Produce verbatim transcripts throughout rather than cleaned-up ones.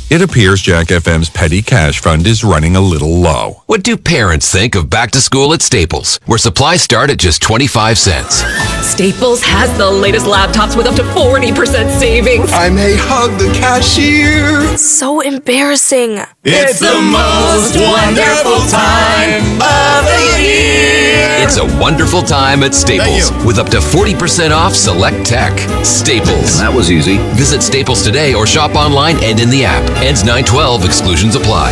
It appears Jack F M's petty cash fund is running a little low. What do parents think of back to school at Staples, where supplies start at just twenty-five cents? Staples has the latest laptops with up to forty percent savings. I may hug the cashier. So embarrassing. It's the most wonderful time of the year. It's a wonderful time at Staples with up to forty percent off select tech. Staples. That was easy. Visit Staples today or shop online and in the app. Ends nine twelve. Exclusions apply.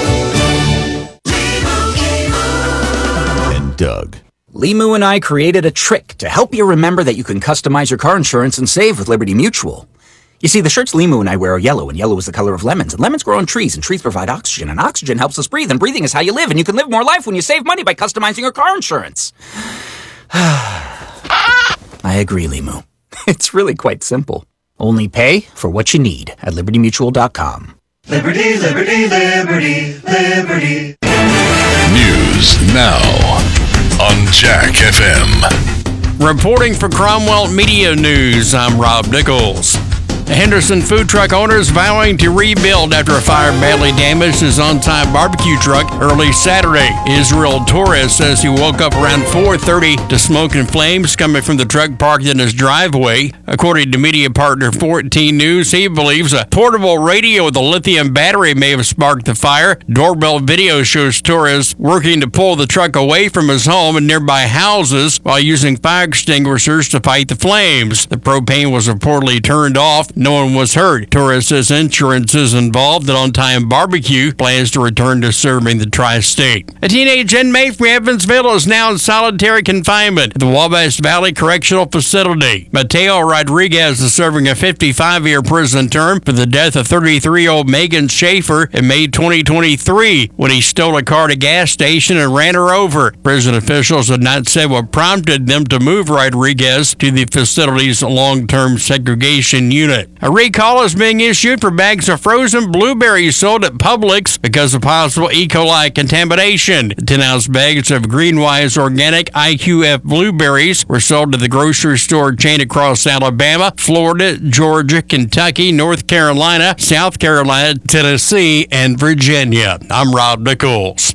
And Doug. Limu and I created a trick to help you remember that you can customize your car insurance and save with Liberty Mutual. You see, the shirts Limu and I wear are yellow, and yellow is the color of lemons, and lemons grow on trees, and trees provide oxygen, and oxygen helps us breathe, and breathing is how you live, and you can live more life when you save money by customizing your car insurance. I agree, Limu. It's really quite simple. Only pay for what you need at liberty mutual dot com. Liberty, liberty, liberty, liberty. News now on Jack F M. Reporting for Cromwell Media News, I'm Rob Nichols. The Henderson food truck owners vowing to rebuild after a fire badly damaged his on-time barbecue truck early Saturday. Israel Torres says he woke up around four thirty to smoke and flames coming from the truck parked in his driveway. According to media partner fourteen News, he believes a portable radio with a lithium battery may have sparked the fire. Doorbell video shows Torres working to pull the truck away from his home and nearby houses while using fire extinguishers to fight the flames. The propane was reportedly turned off. No one was hurt. Torres says insurance is involved and On Time Barbecue plans to return to serving the tri-state. A teenage inmate from Evansville is now in solitary confinement at the Wabash Valley Correctional Facility. Mateo Rodriguez is serving a fifty-five-year prison term for the death of thirty-three-year-old Megan Schaefer in May twenty twenty-three when he stole a car at a gas station and ran her over. Prison officials have not said what prompted them to move Rodriguez to the facility's long-term segregation unit. A recall is being issued for bags of frozen blueberries sold at Publix because of possible E. coli contamination. ten-ounce bags of Greenwise Organic I Q F blueberries were sold to the grocery store chain across Alabama, Florida, Georgia, Kentucky, North Carolina, South Carolina, Tennessee, and Virginia. I'm Rob Nichols.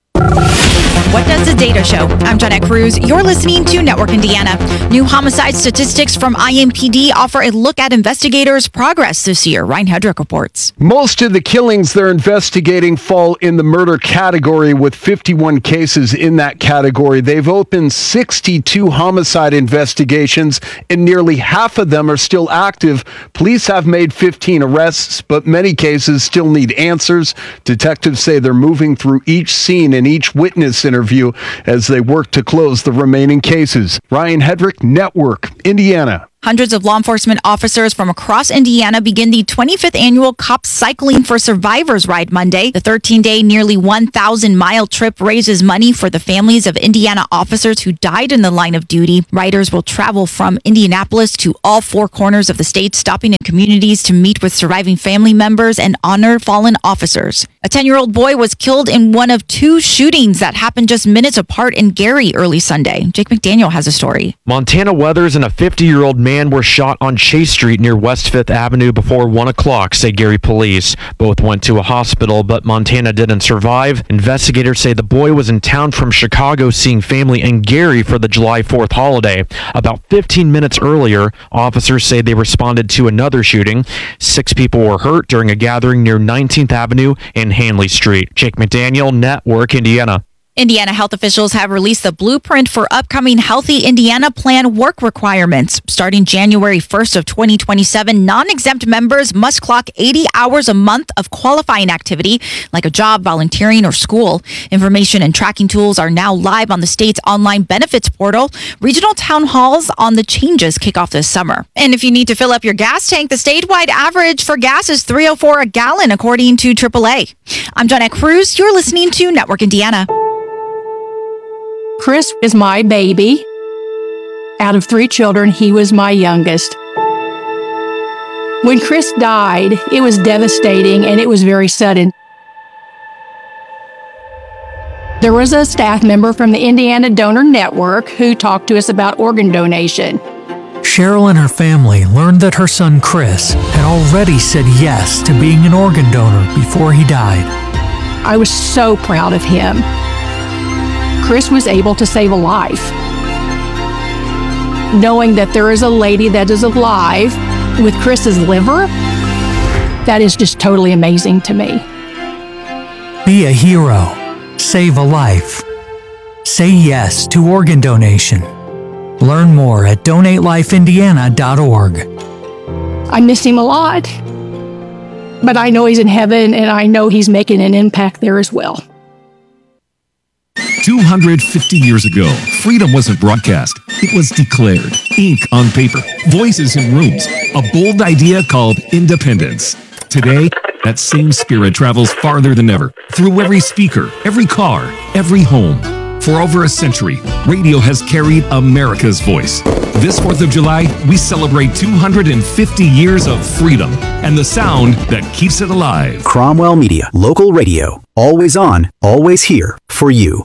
What does the data show? I'm Jeanette Cruz. You're listening to Network Indiana. New homicide statistics from I M P D offer a look at investigators' progress this year. Ryan Hedrick reports. Most of the killings they're investigating fall in the murder category, with fifty-one cases in that category. They've opened sixty-two homicide investigations, and nearly half of them are still active. Police have made fifteen arrests, but many cases still need answers. Detectives say they're moving through each scene and each witness interview as they work to close the remaining cases. Ryan Hedrick, Network, Indiana. Hundreds of law enforcement officers from across Indiana begin the twenty-fifth annual Cops Cycling for Survivors ride Monday. The thirteen-day, nearly one thousand mile trip raises money for the families of Indiana officers who died in the line of duty. Riders will travel from Indianapolis to all four corners of the state, stopping in communities to meet with surviving family members and honor fallen officers. A ten-year-old boy was killed in one of two shootings that happened just minutes apart in Gary early Sunday. Jake McDaniel has a story. Montana Weathers and a fifty-year-old man were shot on Chase Street near West fifth Avenue before one o'clock, say Gary police. Both went to a hospital, but Montana didn't survive. Investigators say the boy was in town from Chicago seeing family in Gary for the July fourth holiday. About fifteen minutes earlier, officers say they responded to another shooting. Six people were hurt during a gathering near nineteenth Avenue and Hanley Street. Jake McDaniel, Network, Indiana. Indiana health officials have released the blueprint for upcoming Healthy Indiana Plan work requirements. Starting January first of twenty twenty-seven, non-exempt members must clock eighty hours a month of qualifying activity, like a job, volunteering, or school. Information and tracking tools are now live on the state's online benefits portal. Regional town halls on the changes kick off this summer. And if you need to fill up your gas tank, the statewide average for gas is three oh four a gallon, according to triple A. I'm Jeanette Cruz. You're listening to Network Indiana. Chris is my baby. Out of three children, he was my youngest. When Chris died, it was devastating and it was very sudden. There was a staff member from the Indiana Donor Network who talked to us about organ donation. Cheryl and her family learned that her son Chris had already said yes to being an organ donor before he died. I was so proud of him. Chris was able to save a life. Knowing that there is a lady that is alive with Chris's liver, that is just totally amazing to me. Be a hero. Save a life. Say yes to organ donation. Learn more at donate life indiana dot org. I miss him a lot, but I know he's in heaven and I know he's making an impact there as well. two hundred fifty years ago, freedom wasn't broadcast. It was declared. Ink on paper, voices in rooms, a bold idea called independence. Today, that same spirit travels farther than ever, through every speaker, every car, every home. For over a century, radio has carried America's voice. This fourth of July, we celebrate two hundred fifty years of freedom and the sound that keeps it alive. Cromwell Media, local radio, always on, always here for you.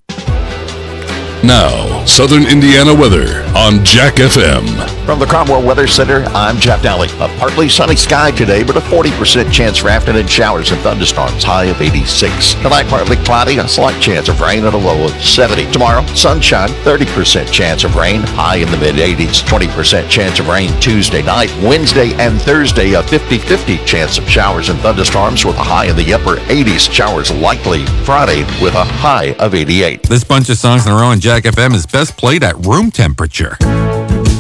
Now, Southern Indiana weather on Jack F M. From the Cromwell Weather Center, I'm Jeff Daly. A partly sunny sky today, but a forty percent chance for afternoon showers and thunderstorms, high of eighty-six. Tonight, partly cloudy, a slight chance of rain at a low of seventy. Tomorrow, sunshine, thirty percent chance of rain, high in the mid-eighties. twenty percent chance of rain Tuesday night. Wednesday and Thursday, a fifty-fifty chance of showers and thunderstorms with a high in the upper eighties. Showers likely Friday with a high of eighty-eight. This bunch of songs in a row on Jack F M is best played at room temperature.